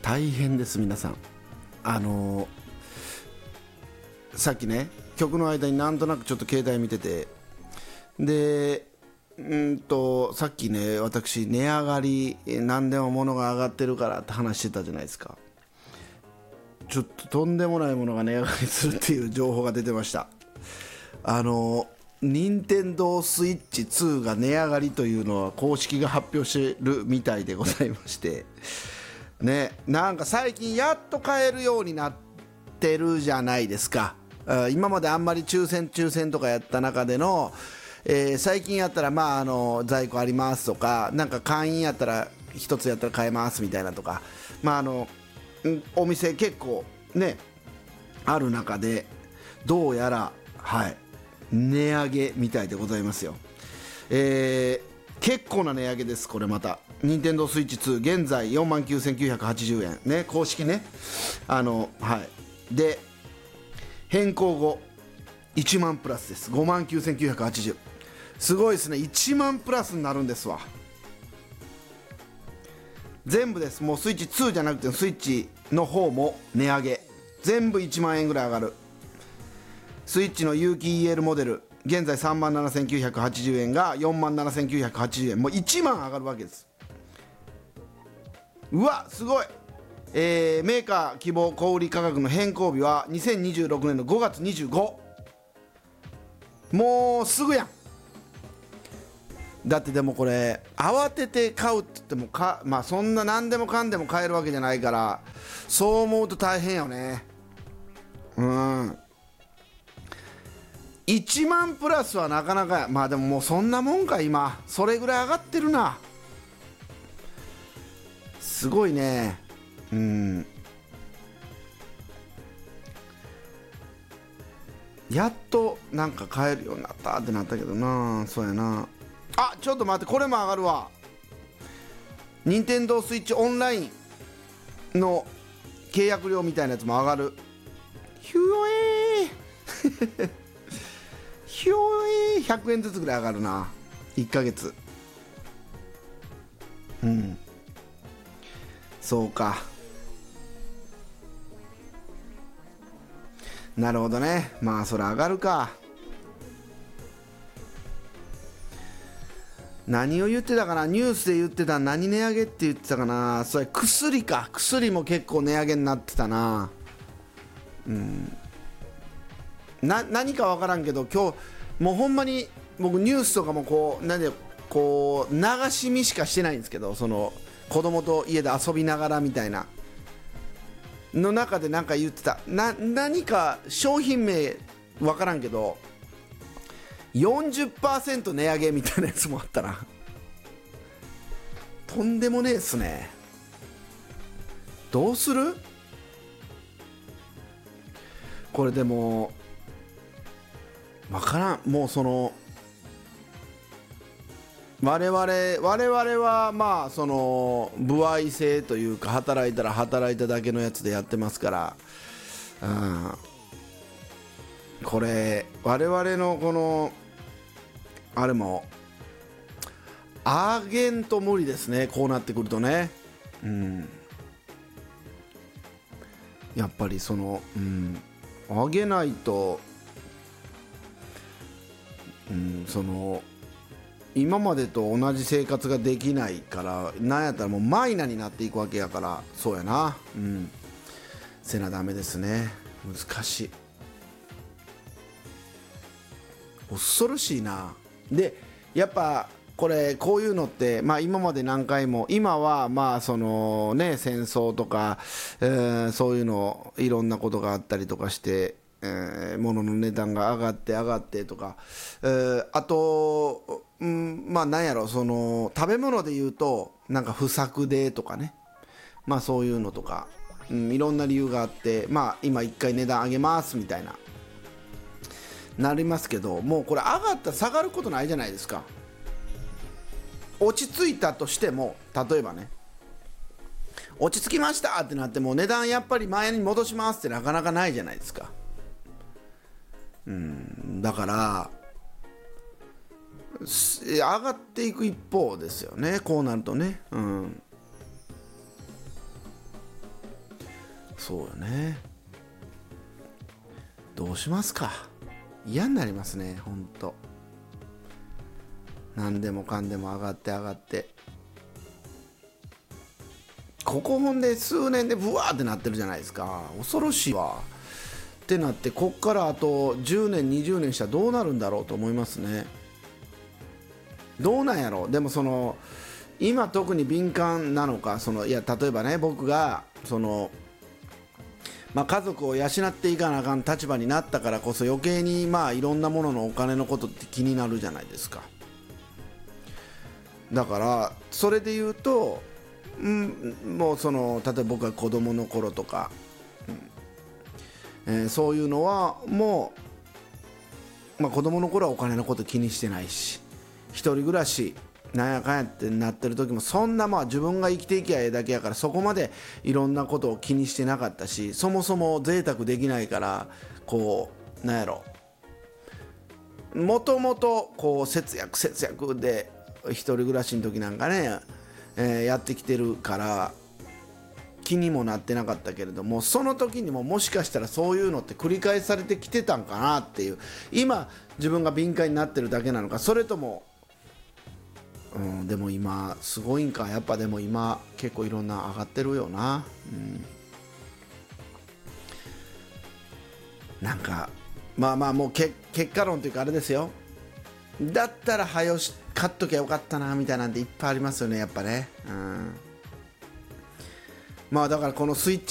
大変です皆さん。さっきね曲の間になんとなくちょっと携帯見てて、でさっきね私値上がり何でも物が上がってるからって話してたじゃないですか。ちょっととんでもないものが値上がりするっていう情報が出てました。任天堂スイッチ2が値上がりというのは公式が発表してるみたいでございましてね、なんか最近やっと買えるようになってるじゃないですか。今まであんまり抽選とかやった中での、最近やったら在庫ありますとか、なんか会員やったら一つやったら買えますみたいなとか、お店結構ねある中でどうやら値上げみたいでございますよ。結構な値上げです。これまた任天堂スイッチ2現在 49,980 円ね、公式ね。で変更後1万プラスです。 59,980。 すごいですね。1万プラスになるんですわ。全部です。もうスイッチ2じゃなくてスイッチの方も値上げ、全部1万円ぐらい上がる。スイッチの有機 EL モデル現在 37,980 円が 47,980 円、もう1万上がるわけです。うわすごい。メーカー希望小売価格の変更日は2026年の5月25。もうすぐやん。だってでもこれ慌てて買うって言ってもそんな何でもかんでも買えるわけじゃないから、そう思うと大変よね。1万プラスはなかなかでももうそんなもんか。今それぐらい上がってるな。すごいね。やっとなんか買えるようになったってなったけどな。そうやな。ちょっと待って、これも上がるわ。任天堂スイッチオンラインの契約料みたいなやつも上がる。ひゅーひゅー100円ずつぐらい上がるな、1ヶ月。そうか、なるほどね。それ上がるか。何を言ってたかな、ニュースで言ってた。何値上げって言ってたかな。それ薬か。薬も結構値上げになってたな。何か分からんけど、今日もうほんまに僕ニュースとかも流し見しかしてないんですけど、その子供と家で遊びながらみたいなの中で何か言ってた。何か商品名分からんけど 40% 値上げみたいなやつもあったな。とんでもねえっすね。どうするこれ。でも分からん。もうその我々はその歩合制というか、働いたら働いただけのやつでやってますから、これ我々のこのあれも上げんと無理ですね。こうなってくるとね。やっぱりその上げないとその今までと同じ生活ができないから、なんやったらもうマイナになっていくわけやから。そうやな。せなダメですね。難しい。恐ろしいな。でやっぱこういうのって今まで何回も、今はそのね戦争とか、そういうのいろんなことがあったりとかして、物の値段が上がってとか、あとなんやろ、その食べ物で言うとなんか不作でとかね、そういうのとか、いろんな理由があって、今一回値段上げますみたいなりますけど、もうこれ上がったら下がることないじゃないですか。落ち着いたとしても、例えばね落ち着きましたってなっても値段やっぱり前に戻しますってなかなかないじゃないですか。だから上がっていく一方ですよね、こうなるとね。 そうよね。どうしますか。嫌になりますね、ほんと。何でもかんでも上がって上がって、ここほんで数年でブワーってなってるじゃないですか。恐ろしいわってなって、こっからあと10年20年したらどうなるんだろうと思いますね。どうなんやろう。でも今特に敏感なのか、いや例えばね、僕が家族を養っていかなあかん立場になったからこそ、余計にいろんなもののお金のことって気になるじゃないですか。だからそれで言うと、もう例えば僕が子供の頃とか、そういうのはもう、子供の頃はお金のこと気にしてないし、一人暮らしなんやかんやってなってる時も、そんな自分が生きていきゃええだけやから、そこまでいろんなことを気にしてなかったし、そもそも贅沢できないから、なんやろ、もともと節約で一人暮らしの時なんかね、やってきてるから気にもなってなかったけれども、その時にももしかしたらそういうのって繰り返されてきてたんかなっていう、今自分が敏感になってるだけなのか、それともでも今すごいんか。やっぱでも今結構いろんな上がってるよな。なんかもう結果論というかあれですよ。だったら買っときゃよかったなみたいなんていっぱいありますよね、やっぱね。だからこのスイッチ